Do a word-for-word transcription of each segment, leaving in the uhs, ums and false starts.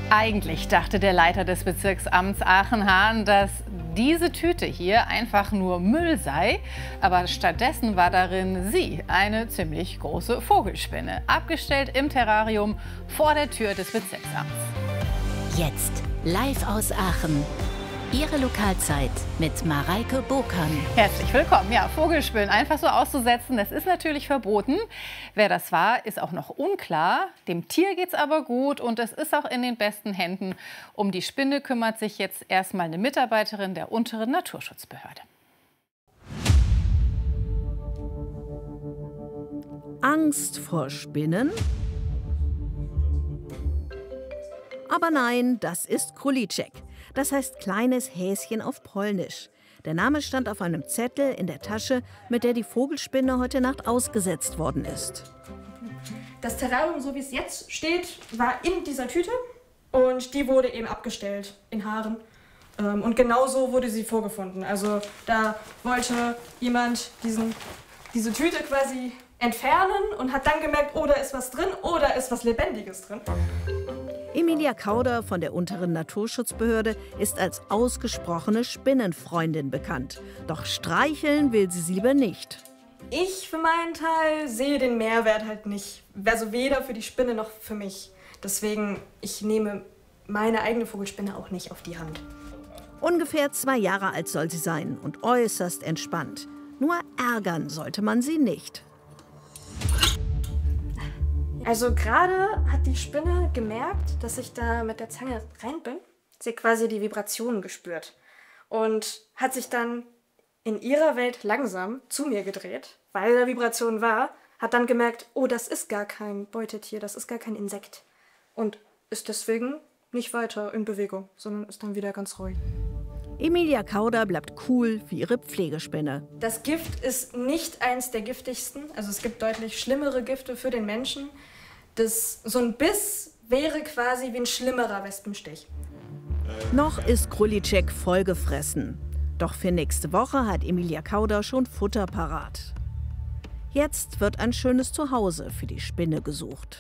Eigentlich dachte der Leiter des Bezirksamts Aachen-Hahn, dass diese Tüte hier einfach nur Müll sei. Aber stattdessen war darin sie, eine ziemlich große Vogelspinne, abgestellt im Terrarium vor der Tür des Bezirksamts. Jetzt live aus Aachen. Ihre Lokalzeit mit Mareike Burkhan. Herzlich willkommen. Ja, Vogelspinnen einfach so auszusetzen, das ist natürlich verboten. Wer das war, ist auch noch unklar. Dem Tier geht's aber gut und es ist auch in den besten Händen. Um die Spinne kümmert sich jetzt erstmal eine Mitarbeiterin der unteren Naturschutzbehörde. Angst vor Spinnen? Aber nein, das ist Króliczek. Das heißt kleines Häschen auf Polnisch. Der Name stand auf einem Zettel in der Tasche, mit der die Vogelspinne heute Nacht ausgesetzt worden ist. Das Terrarium, so wie es jetzt steht, war in dieser Tüte und die wurde eben abgestellt in Haaren. Und genau so wurde sie vorgefunden. Also da wollte jemand diesen, diese Tüte quasi entfernen und hat dann gemerkt, oh, da ist was drin, oh, da ist was Lebendiges drin. Emilia Kauder von der unteren Naturschutzbehörde ist als ausgesprochene Spinnenfreundin bekannt. Doch streicheln will sie sie lieber nicht. Ich für meinen Teil sehe den Mehrwert halt nicht. Also weder für die Spinne noch für mich. Deswegen, ich nehme meine eigene Vogelspinne auch nicht auf die Hand. Ungefähr zwei Jahre alt soll sie sein und äußerst entspannt. Nur ärgern sollte man sie nicht. Also gerade hat die Spinne gemerkt, dass ich da mit der Zange rein bin. Sie hat quasi die Vibrationen gespürt und hat sich dann in ihrer Welt langsam zu mir gedreht, weil da Vibration war, hat dann gemerkt, oh, das ist gar kein Beutetier, das ist gar kein Insekt und ist deswegen nicht weiter in Bewegung, sondern ist dann wieder ganz ruhig. Emilia Kauder bleibt cool wie ihre Pflegespinne. Das Gift ist nicht eins der giftigsten, also es gibt deutlich schlimmere Gifte für den Menschen. Das, so ein Biss wäre quasi wie ein schlimmerer Wespenstich. Noch ist Króliczek vollgefressen. Doch für nächste Woche hat Emilia Kauder schon Futter parat. Jetzt wird ein schönes Zuhause für die Spinne gesucht.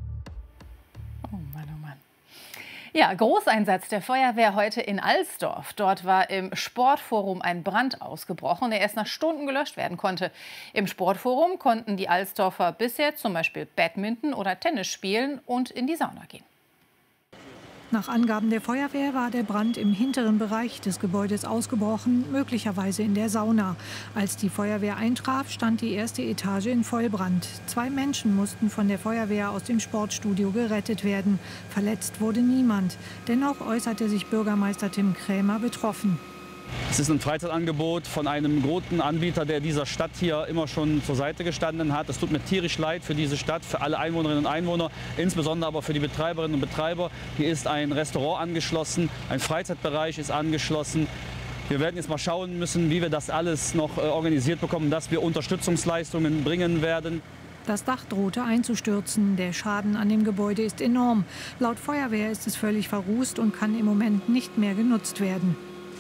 Oh Mann, oh Mann. Ja, Großeinsatz der Feuerwehr heute in Alsdorf. Dort war im Sportforum ein Brand ausgebrochen, der erst nach Stunden gelöscht werden konnte. Im Sportforum konnten die Alsdorfer bisher zum Beispiel Badminton oder Tennis spielen und in die Sauna gehen. Nach Angaben der Feuerwehr war der Brand im hinteren Bereich des Gebäudes ausgebrochen, möglicherweise in der Sauna. Als die Feuerwehr eintraf, stand die erste Etage in Vollbrand. Zwei Menschen mussten von der Feuerwehr aus dem Sportstudio gerettet werden. Verletzt wurde niemand. Dennoch äußerte sich Bürgermeister Tim Krämer betroffen. Es ist ein Freizeitangebot von einem großen Anbieter, der dieser Stadt hier immer schon zur Seite gestanden hat. Es tut mir tierisch leid für diese Stadt, für alle Einwohnerinnen und Einwohner, insbesondere aber für die Betreiberinnen und Betreiber. Hier ist ein Restaurant angeschlossen, ein Freizeitbereich ist angeschlossen. Wir werden jetzt mal schauen müssen, wie wir das alles noch organisiert bekommen, dass wir Unterstützungsleistungen bringen werden. Das Dach drohte einzustürzen. Der Schaden an dem Gebäude ist enorm. Laut Feuerwehr ist es völlig verrußt und kann im Moment nicht mehr genutzt werden.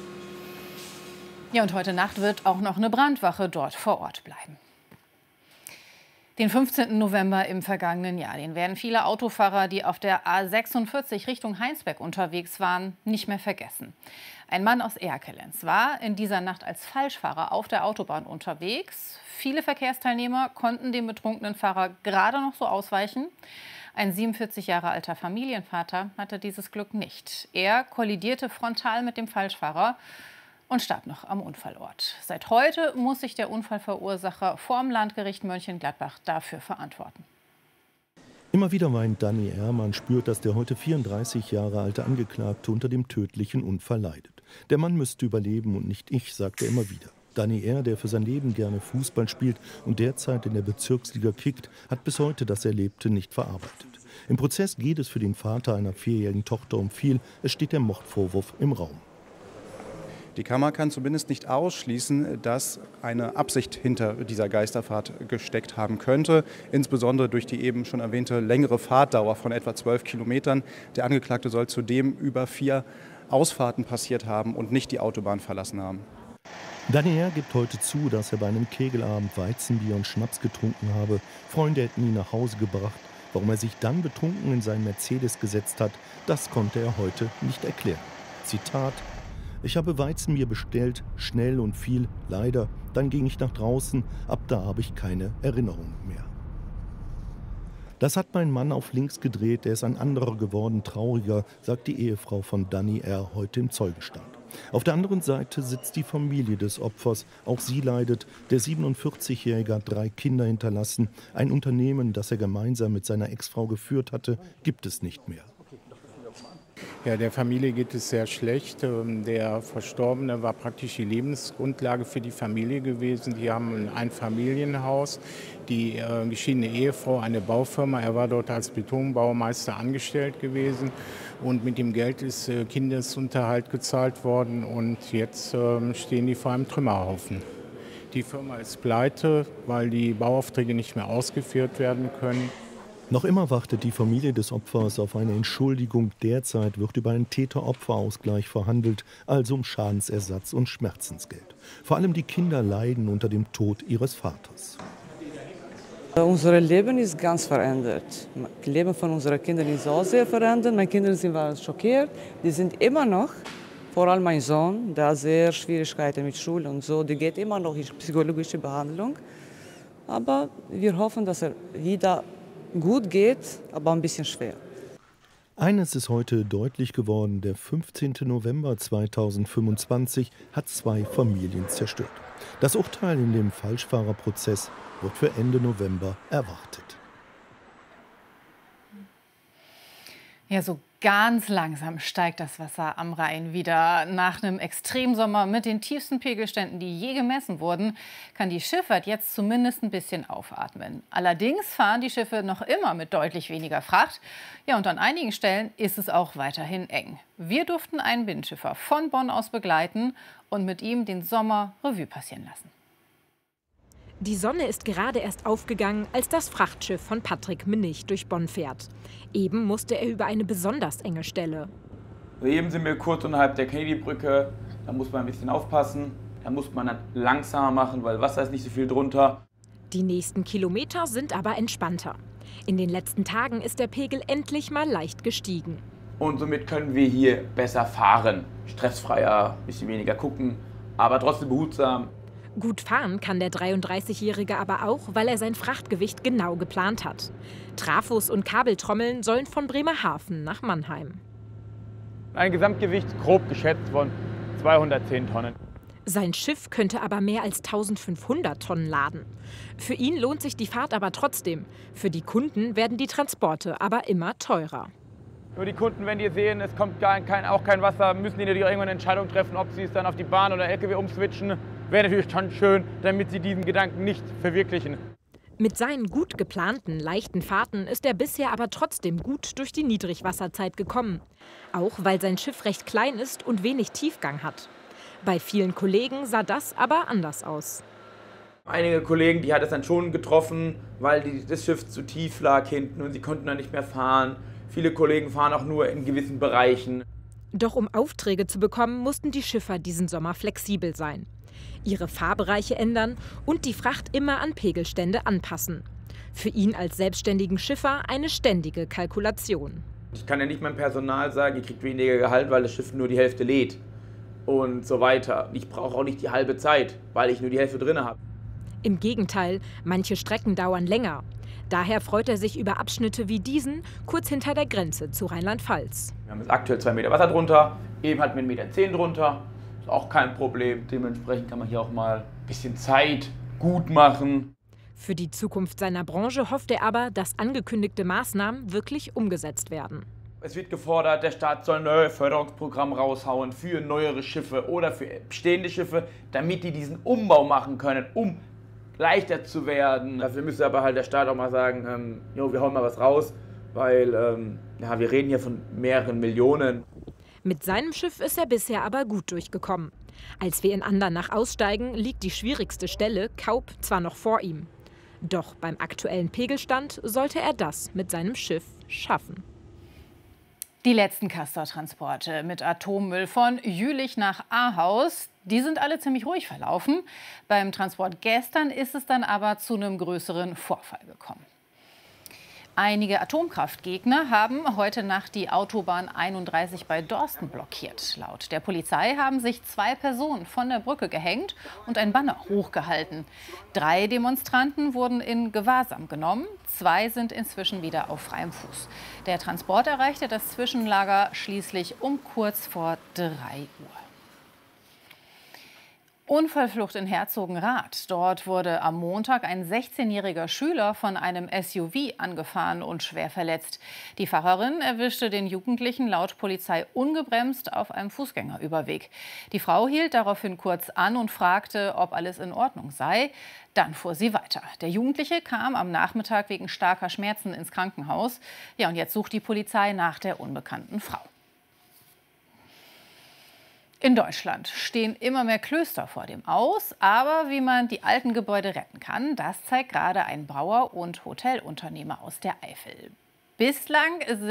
Ja, und heute Nacht wird auch noch eine Brandwache dort vor Ort bleiben. Den fünfzehnten November im vergangenen Jahr, den werden viele Autofahrer, die auf der A sechsundvierzig Richtung Heinsberg unterwegs waren, nicht mehr vergessen. Ein Mann aus Erkelenz war in dieser Nacht als Falschfahrer auf der Autobahn unterwegs. Viele Verkehrsteilnehmer konnten dem betrunkenen Fahrer gerade noch so ausweichen. Ein siebenundvierzig Jahre alter Familienvater hatte dieses Glück nicht. Er kollidierte frontal mit dem Falschfahrer und starb noch am Unfallort. Seit heute muss sich der Unfallverursacher vorm Landgericht Mönchengladbach dafür verantworten. Immer wieder weint Danny R. Man spürt, dass der heute vierunddreißig Jahre alte Angeklagte unter dem tödlichen Unfall leidet. Der Mann müsste überleben und nicht ich, sagt er immer wieder. Danny R., der für sein Leben gerne Fußball spielt und derzeit in der Bezirksliga kickt, hat bis heute das Erlebte nicht verarbeitet. Im Prozess geht es für den Vater einer vierjährigen Tochter um viel. Es steht der Mordvorwurf im Raum. Die Kammer kann zumindest nicht ausschließen, dass eine Absicht hinter dieser Geisterfahrt gesteckt haben könnte, insbesondere durch die eben schon erwähnte längere Fahrtdauer von etwa zwölf Kilometern. Der Angeklagte soll zudem über vier Ausfahrten passiert haben und nicht die Autobahn verlassen haben. Danny R. gibt heute zu, dass er bei einem Kegelabend Weizenbier und Schnaps getrunken habe. Freunde hätten ihn nach Hause gebracht. Warum er sich dann betrunken in seinen Mercedes gesetzt hat, das konnte er heute nicht erklären. Zitat: Ich habe Weizen mir bestellt, schnell und viel, leider. Dann ging ich nach draußen, ab da habe ich keine Erinnerung mehr. Das hat mein Mann auf links gedreht, er ist ein anderer geworden, trauriger, sagt die Ehefrau von Danny R. heute im Zeugenstand. Auf der anderen Seite sitzt die Familie des Opfers. Auch sie leidet. Der siebenundvierzigjährige hat drei Kinder hinterlassen. Ein Unternehmen, das er gemeinsam mit seiner Ex-Frau geführt hatte, gibt es nicht mehr. Ja, der Familie geht es sehr schlecht. Der Verstorbene war praktisch die Lebensgrundlage für die Familie gewesen. Die haben ein Familienhaus, die äh, geschiedene Ehefrau, eine Baufirma. Er war dort als Betonbaumeister angestellt gewesen. Und mit dem Geld ist äh, Kindesunterhalt gezahlt worden. Und jetzt äh, stehen die vor einem Trümmerhaufen. Die Firma ist pleite, weil die Bauaufträge nicht mehr ausgeführt werden können. Noch immer wartet die Familie des Opfers auf eine Entschuldigung. Derzeit wird über einen Täter-Opfer-Ausgleich verhandelt, also um Schadensersatz und Schmerzensgeld. Vor allem die Kinder leiden unter dem Tod ihres Vaters. Unser Leben ist ganz verändert. Das Leben von unseren Kindern ist auch sehr verändert. Meine Kinder sind schockiert. Die sind immer noch, vor allem mein Sohn, der hat sehr Schwierigkeiten mit Schule und so. Die geht immer noch in psychologische Behandlung. Aber wir hoffen, dass er wieder gut geht, aber ein bisschen schwer. Eines ist heute deutlich geworden: Der fünfzehnten November zweitausendfünfundzwanzig hat zwei Familien zerstört. Das Urteil in dem Falschfahrerprozess wird für Ende November erwartet. Ja, so ganz langsam steigt das Wasser am Rhein wieder. Nach einem Extremsommer mit den tiefsten Pegelständen, die je gemessen wurden, kann die Schifffahrt jetzt zumindest ein bisschen aufatmen. Allerdings fahren die Schiffe noch immer mit deutlich weniger Fracht. Ja, und an einigen Stellen ist es auch weiterhin eng. Wir durften einen Binnenschiffer von Bonn aus begleiten und mit ihm den Sommer Revue passieren lassen. Die Sonne ist gerade erst aufgegangen, als das Frachtschiff von Patrick Minnig durch Bonn fährt. Eben musste er über eine besonders enge Stelle. Eben sind wir kurz unterhalb der Kennedy-Brücke. Da muss man ein bisschen aufpassen. Da muss man langsamer machen, weil Wasser ist nicht so viel drunter. Die nächsten Kilometer sind aber entspannter. In den letzten Tagen ist der Pegel endlich mal leicht gestiegen. Und somit können wir hier besser fahren. Stressfreier, ein bisschen weniger gucken, aber trotzdem behutsam. Gut fahren kann der dreiunddreißigjährige aber auch, weil er sein Frachtgewicht genau geplant hat. Trafos und Kabeltrommeln sollen von Bremerhaven nach Mannheim. Ein Gesamtgewicht grob geschätzt von zweihundertzehn Tonnen. Sein Schiff könnte aber mehr als eintausendfünfhundert Tonnen laden. Für ihn lohnt sich die Fahrt aber trotzdem. Für die Kunden werden die Transporte aber immer teurer. Nur die Kunden, wenn die sehen, es kommt gar kein, auch kein Wasser, müssen die natürlich irgendwann eine Entscheidung treffen, ob sie es dann auf die Bahn oder L K W umswitchen. Wäre natürlich schon schön, damit sie diesen Gedanken nicht verwirklichen. Mit seinen gut geplanten, leichten Fahrten ist er bisher aber trotzdem gut durch die Niedrigwasserzeit gekommen. Auch weil sein Schiff recht klein ist und wenig Tiefgang hat. Bei vielen Kollegen sah das aber anders aus. Einige Kollegen, die hat es dann schon getroffen, weil die, das Schiff zu tief lag hinten und sie konnten dann nicht mehr fahren. Viele Kollegen fahren auch nur in gewissen Bereichen. Doch um Aufträge zu bekommen, mussten die Schiffer diesen Sommer flexibel sein. Ihre Fahrbereiche ändern und die Fracht immer an Pegelstände anpassen. Für ihn als selbstständigen Schiffer eine ständige Kalkulation. Ich kann ja nicht meinem Personal sagen, ihr kriegt weniger Gehalt, weil das Schiff nur die Hälfte lädt und so weiter. Ich brauche auch nicht die halbe Zeit, weil ich nur die Hälfte drin habe. Im Gegenteil, manche Strecken dauern länger. Daher freut er sich über Abschnitte wie diesen, kurz hinter der Grenze zu Rheinland-Pfalz. Wir haben jetzt aktuell zwei Meter Wasser drunter, eben hatten wir einen Meter zehn drunter. Ist auch kein Problem. Dementsprechend kann man hier auch mal ein bisschen Zeit gut machen. Für die Zukunft seiner Branche hofft er aber, dass angekündigte Maßnahmen wirklich umgesetzt werden. Es wird gefordert, der Staat soll ein neues Förderungsprogramm raushauen für neuere Schiffe oder für bestehende Schiffe, damit die diesen Umbau machen können, um leichter zu werden. Dafür müsste aber halt der Staat auch mal sagen, ähm, jo, wir hauen mal was raus, weil ähm, ja, wir reden hier von mehreren Millionen. Mit seinem Schiff ist er bisher aber gut durchgekommen. Als wir in Andernach aussteigen, liegt die schwierigste Stelle, Kaup, zwar noch vor ihm. Doch beim aktuellen Pegelstand sollte er das mit seinem Schiff schaffen. Die letzten Castor-Transporte mit Atommüll von Jülich nach Ahaus, die sind alle ziemlich ruhig verlaufen. Beim Transport gestern ist es dann aber zu einem größeren Vorfall gekommen. Einige Atomkraftgegner haben heute Nacht die Autobahn einunddreißig bei Dorsten blockiert. Laut der Polizei haben sich zwei Personen von der Brücke gehängt und ein Banner hochgehalten. Drei Demonstranten wurden in Gewahrsam genommen. Zwei sind inzwischen wieder auf freiem Fuß. Der Transport erreichte das Zwischenlager schließlich um kurz vor drei Uhr. Unfallflucht in Herzogenrath. Dort wurde am Montag ein sechzehnjähriger Schüler von einem S U V angefahren und schwer verletzt. Die Fahrerin erwischte den Jugendlichen laut Polizei ungebremst auf einem Fußgängerüberweg. Die Frau hielt daraufhin kurz an und fragte, ob alles in Ordnung sei. Dann fuhr sie weiter. Der Jugendliche kam am Nachmittag wegen starker Schmerzen ins Krankenhaus. Ja, und jetzt sucht die Polizei nach der unbekannten Frau. In Deutschland stehen immer mehr Klöster vor dem Aus, aber wie man die alten Gebäude retten kann, das zeigt gerade ein Brauer und Hotelunternehmer aus der Eifel. Bislang